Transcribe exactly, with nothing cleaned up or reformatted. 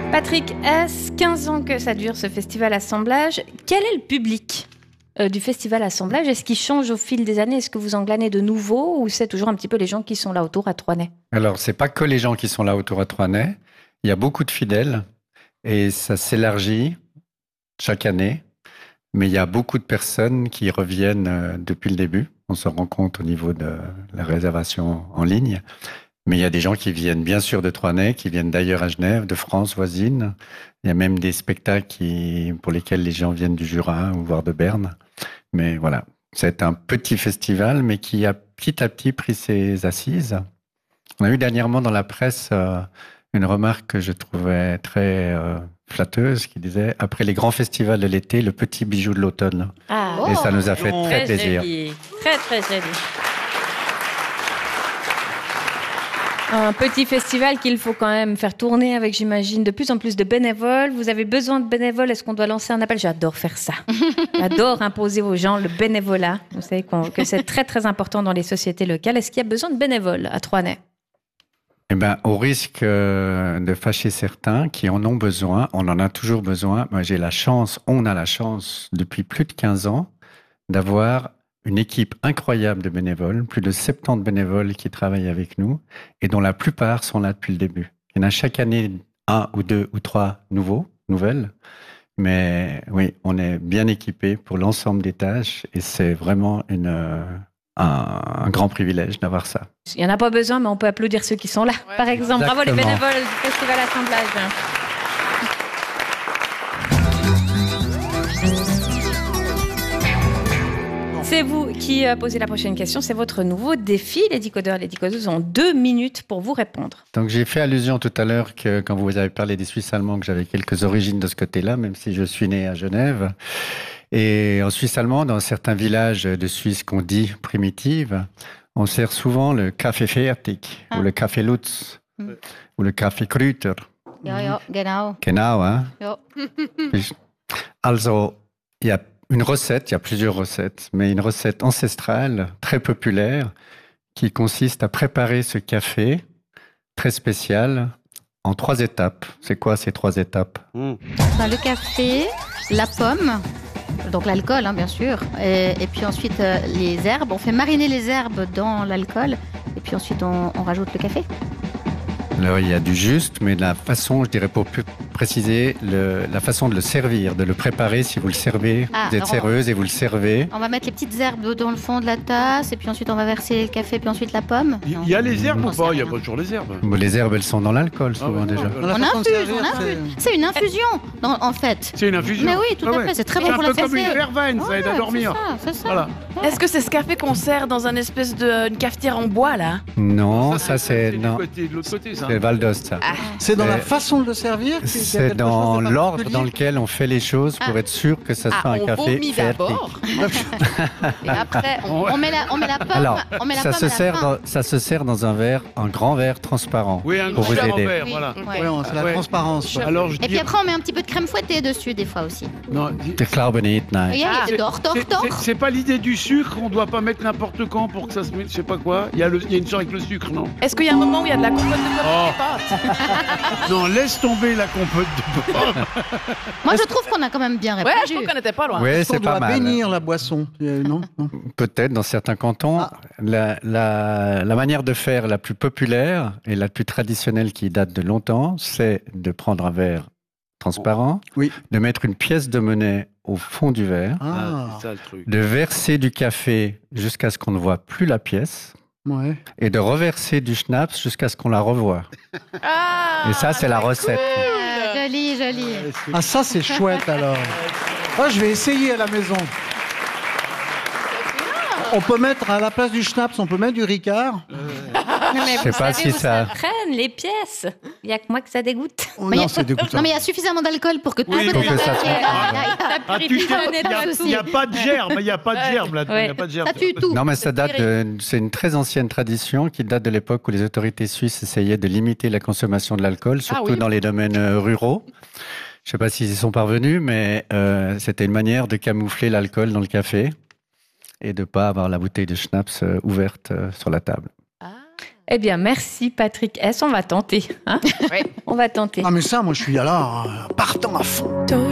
Patrick Hess, quinze ans que ça dure ce festival Assemblage. Quel est le public euh, du festival Assemblage? Est-ce qu'il change au fil des années? Est-ce que vous en glanez de nouveaux ou c'est toujours un petit peu les gens qui sont là autour à Troisnay? Alors, c'est pas que les gens qui sont là autour à Troisnay. Il y a beaucoup de fidèles et ça s'élargit chaque année. Mais il y a beaucoup de personnes qui reviennent euh, depuis le début. On se rend compte au niveau de la réservation en ligne. Mais il y a des gens qui viennent bien sûr de Troisnay, qui viennent d'ailleurs à Genève, de France voisine. Il y a même des spectacles qui, pour lesquels les gens viennent du Jura ou voire de Berne. Mais voilà, c'est un petit festival, mais qui a petit à petit pris ses assises. On a eu dernièrement dans la presse euh, une remarque que je trouvais très euh, flatteuse, qui disait « Après les grands festivals de l'été, le petit bijou de l'automne Ah, ». Et ça nous a fait oh, très, très plaisir. Joli. Très, très joli. Un petit festival qu'il faut quand même faire tourner avec, j'imagine, de plus en plus de bénévoles. Vous avez besoin de bénévoles? Est-ce qu'on doit lancer un appel? J'adore faire ça. J'adore imposer aux gens le bénévolat. Vous savez qu'on, que c'est très, très important dans les sociétés locales. Est-ce qu'il y a besoin de bénévoles à Troisnay? Eh ben, au risque euh, de fâcher certains qui en ont besoin, on en a toujours besoin. Moi, j'ai la chance, on a la chance, depuis plus de quinze ans, d'avoir une équipe incroyable de bénévoles, plus de soixante-dix bénévoles qui travaillent avec nous et dont la plupart sont là depuis le début. Il y en a chaque année un ou deux ou trois nouveaux, nouvelles. Mais oui, on est bien équipé pour l'ensemble des tâches et c'est vraiment une, euh, un, un grand privilège d'avoir ça. Il n'y en a pas besoin, mais on peut applaudir ceux qui sont là. Ouais, par exemple, exactement. Bravo les bénévoles du Festival Assemblage. C'est vous qui posez la prochaine question. C'est votre nouveau défi. Les décodeurs, les décodeuses ont deux minutes pour vous répondre. Donc, j'ai fait allusion tout à l'heure que quand vous avez parlé des Suisses allemands, que j'avais quelques origines de ce côté-là, même si je suis né à Genève. Et en Suisse allemande, dans certains villages de Suisse qu'on dit primitive, on sert souvent le Kaffee fertig ah. ou le Kaffee Lutz mm. ou le Kaffee Krüter. Ja, ja, genau. Genau, hein? Ja. Also, il y a une recette, il y a plusieurs recettes, mais une recette ancestrale, très populaire, qui consiste à préparer ce café très spécial en trois étapes. C'est quoi ces trois étapes? mmh. ben, Le café, la pomme, donc l'alcool hein, bien sûr, et, et puis ensuite euh, les herbes. On fait mariner les herbes dans l'alcool, et puis ensuite on, on rajoute le café. Alors, il y a du juste, mais la façon, je dirais pour plus préciser, le, la façon de le servir, de le préparer, si vous le servez, ah, vous êtes serveuse et vous le servez. On va mettre les petites herbes dans le fond de la tasse, et puis ensuite on va verser le café, puis ensuite la pomme. Il y, y a les herbes ou pas? Il n'y a pas toujours les herbes. Bon, les herbes, elles sont dans l'alcool, souvent, ah, ouais, déjà. On infuse, on infuse. C'est une infusion, dans, en fait. C'est une infusion? Mais oui, tout ah, à ouais. fait, c'est très bon pour la santé. C'est un peu comme une verveine, ça aide à dormir. C'est ça, c'est ça. Voilà. Ouais. Est-ce que c'est ce café qu'on sert dans un espèce de une cafetière en bois, là? Non, ça, ça c'est... C'est non. de l'autre côté, ça. C'est le Val d'Ost, ça. Ah. C'est dans la façon de le servir? C'est dans l'ordre dans lequel on fait les choses pour ah. être sûr que ça soit ah, un on café vomit d'abord. Et après, on, on, met la, on met la pomme. Alors, on met la ça, pomme se à la sert fin. dans, ça se sert dans un verre, un grand verre transparent. Oui, un pour grand vous aider. verre, voilà. Oui, ouais. Ouais, c'est la ouais. transparence. Alors, je Et dis... puis après, on met un petit peu de crème fouettée dessus, des fois aussi. Non, de carbonate, non. Oui, ah, dors, dors, dors. C'est pas l'idée du sucre, on doit pas mettre n'importe quand pour que ça se mette, je sais pas quoi. Il y a, le, il y a une histoire avec le sucre, non? Est-ce qu'il y a un moment où il y a de la compote de pommes oh. et des pâtes? Non, laisse tomber la compote de pommes. Moi, je trouve qu'on a quand même bien répondu. Ouais, je trouve qu'on n'était pas loin. Oui, on c'est pas doit mal. bénir la boisson, euh, non, non. Peut-être dans certains cantons. Ah. La, la, la manière de faire la plus populaire et la plus traditionnelle qui date de longtemps, c'est de prendre un verre transparent, oui. de mettre une pièce de monnaie au fond du verre, ah. c'est ça, le truc. de verser du café jusqu'à ce qu'on ne voit plus la pièce. Ouais. Et de reverser du schnapps jusqu'à ce qu'on la revoie. Ah, et ça, c'est la recette. Cool. Joli, joli. Ah, ça, c'est chouette, alors. Oh, je vais essayer à la maison. On peut mettre, à la place du schnapps, on peut mettre du Ricard. Euh... Non, mais je sais pas si ça... ça prenne les pièces. Il n'y a que moi que ça dégoûte. Oh, non, c'est dégoûtant. Non, mais il y a suffisamment d'alcool pour que tout oui, le pour que ça Il n'y a pas de germe, il n'y a pas de germe là-dedans. Ouais. Il y a pas de germe. Ça tue tout. Non, mais ça date de, c'est une très ancienne tradition qui date de l'époque où les autorités suisses essayaient de limiter la consommation de l'alcool, surtout ah, oui. dans les domaines ruraux. Je ne sais pas s'ils y sont parvenus, mais euh, c'était une manière de camoufler l'alcool dans le café et de ne pas avoir la bouteille de schnapps euh, ouverte euh, sur la table. Eh bien, merci Patrick S. On va tenter. Hein Ouais. On va tenter. Ah mais ça, moi je suis là, partant à fond.